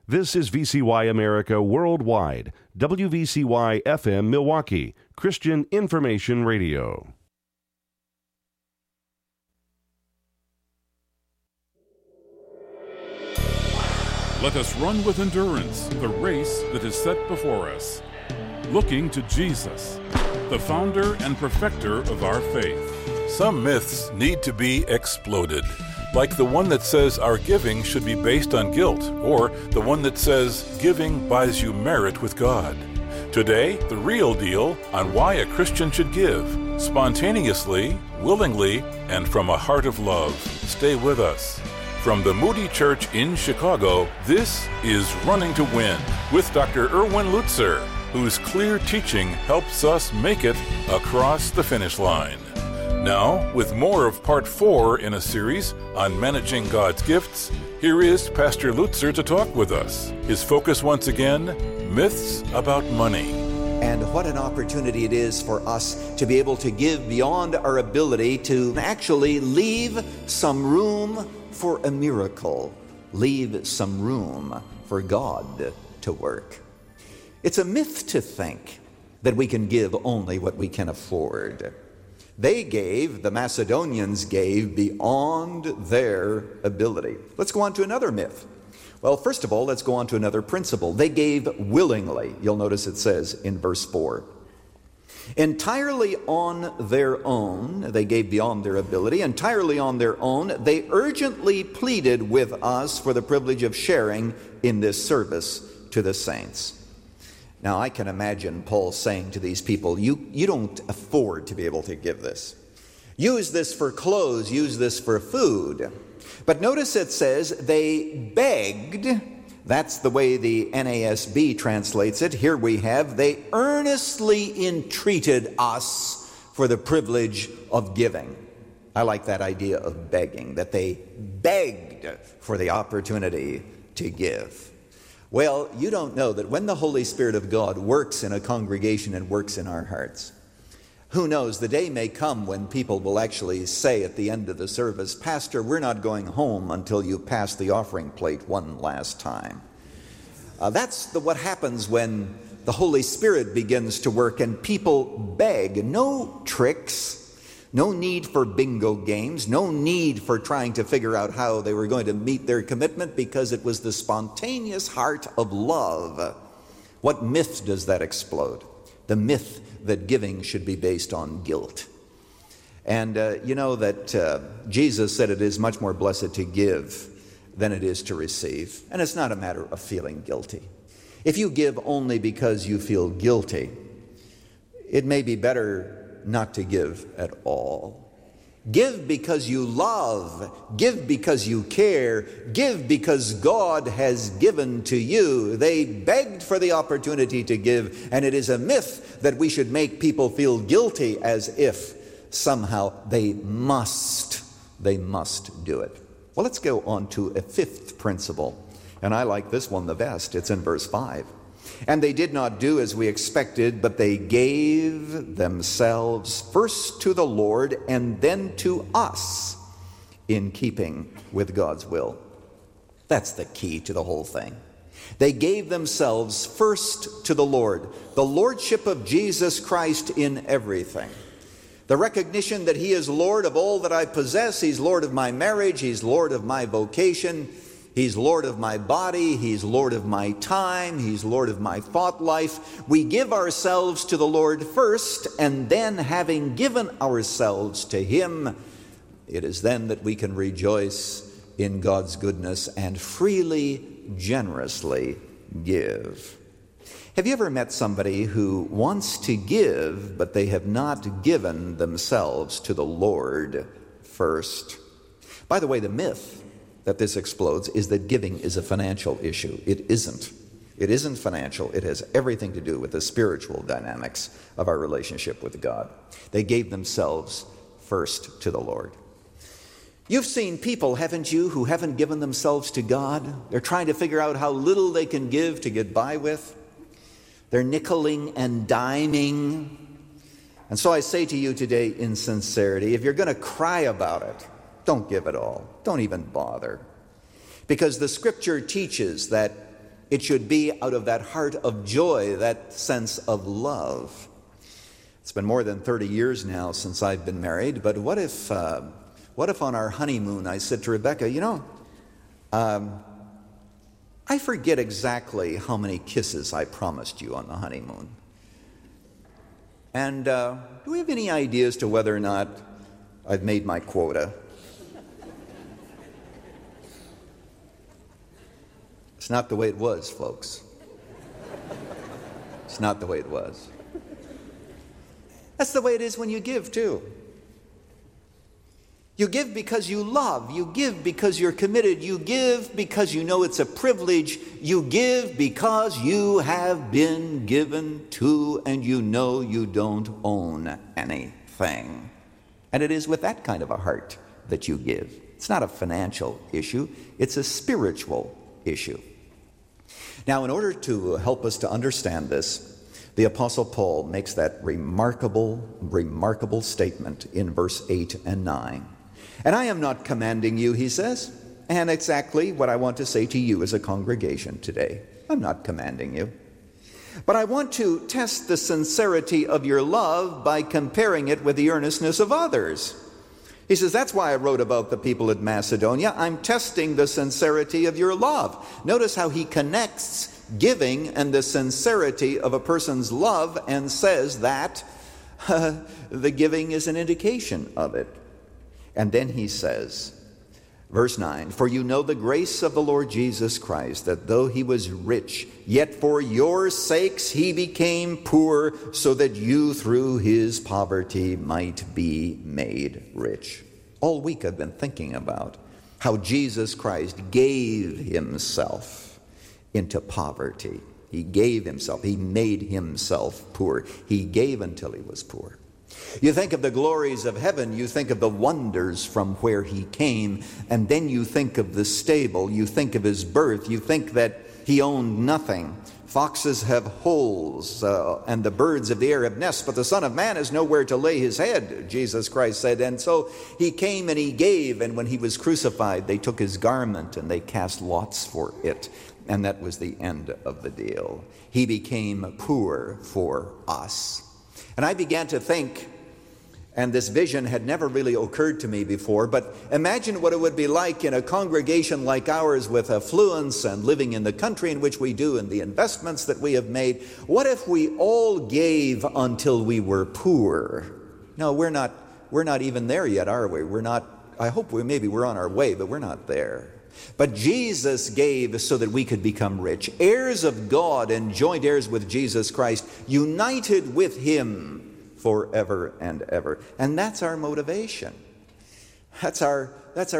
This is VCY America Worldwide, WVCY FM Milwaukee, Christian Information Radio. Let us run with endurance the race that is set before us, looking to Jesus, the founder and perfecter of our faith. Some myths need to be exploded, like the one that says our giving should be based on guilt, or the one that says giving buys you merit with God. Today, the real deal on why a Christian should give, spontaneously, willingly, and from a heart of love. Stay with us. From the Moody Church in Chicago, this is Running to Win with Dr. Erwin Lutzer, whose clear teaching helps us make it across the finish line. Now, with more of Part 4 in a series on managing God's gifts, here is Pastor Lutzer to talk with us. His focus once again, myths about money. And what an opportunity it is for us to be able to give beyond our ability, to actually leave some room for a miracle, leave some room for God to work. It's a myth to think that we can give only what we can afford. The Macedonians gave beyond their ability. Let's go on to another myth. Well, first of all, let's go on to another principle. They gave willingly. You'll notice it says in verse 4. Entirely on their own, they gave beyond their ability, entirely on their own, they urgently pleaded with us for the privilege of sharing in this service to the saints. Now, I can imagine Paul saying to these people, you don't afford to be able to give this. Use this for clothes, use this for food. But notice it says they begged. That's the way the NASB translates it. Here we have, they earnestly entreated us for the privilege of giving. I like that idea of begging, that they begged for the opportunity to give. Well, you don't know that when the Holy Spirit of God works in a congregation and works in our hearts, who knows, the day may come when people will actually say at the end of the service, Pastor, we're not going home until you pass the offering plate one last time. That's what happens when the Holy Spirit begins to work and people beg. No tricks, no need for bingo games, no need for trying to figure out how they were going to meet their commitment, because it was the spontaneous heart of love. What myth does that explode? The myth that giving should be based on guilt. And you know that Jesus said it is much more blessed to give than it is to receive. And it's not a matter of feeling guilty. If you give only because you feel guilty, it may be better not to give at all. Give because you love. Give because you care. Give because God has given to you. They begged for the opportunity to give, and it is a myth that we should make people feel guilty as if somehow they must do it. Well, let's go on to a fifth principle, and I like this one the best. It's in verse 5. And they did not do as we expected, but they gave themselves first to the Lord and then to us in keeping with God's will. That's the key to the whole thing. They gave themselves first to the Lord, the lordship of Jesus Christ in everything. The recognition that He is Lord of all that I possess. He's Lord of my marriage. He's Lord of my vocation. He's Lord of my body. He's Lord of my time. He's Lord of my thought life. We give ourselves to the Lord first, and then having given ourselves to Him, it is then that we can rejoice in God's goodness and freely, generously give. Have you ever met somebody who wants to give, but they have not given themselves to the Lord first? By the way, the myth that this explodes is that giving is a financial issue. It isn't. It isn't financial. It has everything to do with the spiritual dynamics of our relationship with God. They gave themselves first to the Lord. You've seen people, haven't you, who haven't given themselves to God? They're trying to figure out how little they can give to get by with. They're nickeling and diming. And so I say to you today in sincerity, if you're going to cry about it, don't give at all. Don't even bother. Because the Scripture teaches that It should be out of that heart of joy, that sense of love. It's been more than 30 years now since I've been married, but what if on our honeymoon I said to Rebecca, I forget exactly how many kisses I promised you on the honeymoon. And do we have any idea as to whether or not I've made my quota? It's not the way it was, folks. It's not the way it was. That's the way it is when you give, too. You give because you love. You give because you're committed. You give because you know it's a privilege. You give because you have been given to and you know you don't own anything. And it is with that kind of a heart that you give. It's not a financial issue. It's a spiritual issue. Now, in order to help us to understand this, the Apostle Paul makes that remarkable statement in verse 8 and 9. And I am not commanding you, he says, and exactly what I want to say to you as a congregation today. I'm not commanding you. But I want to test the sincerity of your love by comparing it with the earnestness of others. He says, that's why I wrote about the people at Macedonia. I'm testing the sincerity of your love. Notice how he connects giving and the sincerity of a person's love and says that the giving is an indication of it. And then he says, verse 9, for you know the grace of the Lord Jesus Christ, that though he was rich, yet for your sakes he became poor, so that you through his poverty might be made rich. All week I've been thinking about how Jesus Christ gave himself into poverty. He gave himself. He made himself poor. He gave until he was poor. You think of the glories of heaven, you think of the wonders from where he came, and then you think of the stable, you think of his birth, you think that he owned nothing. Foxes have holes, and the birds of the air have nests, but the Son of Man has nowhere to lay his head, Jesus Christ said. And so he came and he gave, and when he was crucified, they took his garment and they cast lots for it. And that was the end of the deal. He became poor for us. And I began to think, and this vision had never really occurred to me before, but imagine what it would be like in a congregation like ours with affluence and living in the country in which we do and the investments that we have made. What if we all gave until we were poor? No, we're not even there yet, are we? We're not. I hope we're on our way, but we're not there. But Jesus gave so that we could become rich, heirs of God and joint heirs with Jesus Christ, united with him forever and ever. And that's our motivation. That's our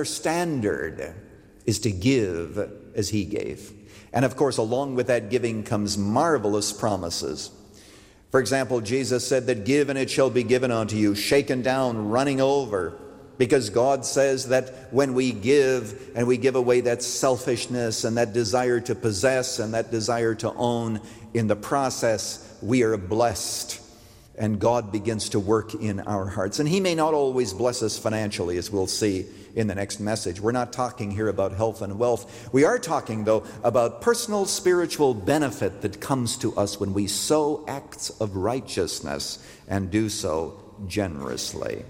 standard, is to give as he gave. And of course, along with that giving comes marvelous promises. For example, Jesus said that give and it shall be given unto you, shaken down, running over. Because God says that when we give and we give away that selfishness and that desire to possess and that desire to own, in the process we are blessed and God begins to work in our hearts. And he may not always bless us financially, as we'll see in the next message. We're not talking here about health and wealth. We are talking, though, about personal spiritual benefit that comes to us when we sow acts of righteousness and do so generously.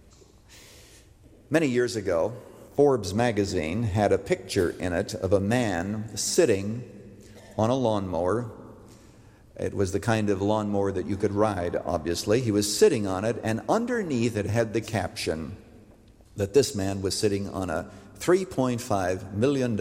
Many years ago, Forbes magazine had a picture in it of a man sitting on a lawnmower. It was the kind of lawnmower that you could ride, obviously. He was sitting on it, and underneath it had the caption that this man was sitting on a $3.5 million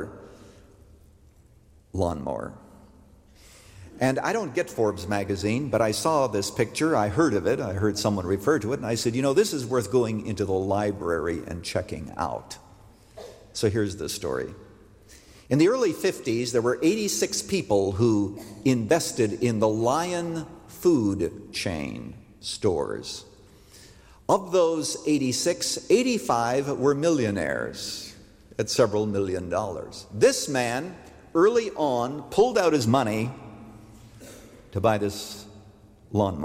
lawnmower. And I don't get Forbes magazine, but I saw this picture, I heard of it, I heard someone refer to it, and I said, this is worth going into the library and checking out. So here's the story. In the early 50s, there were 86 people who invested in the Lion food chain stores. Of those 86, 85 were millionaires at several $1 million. This man, early on, pulled out his money to buy this lawnmower.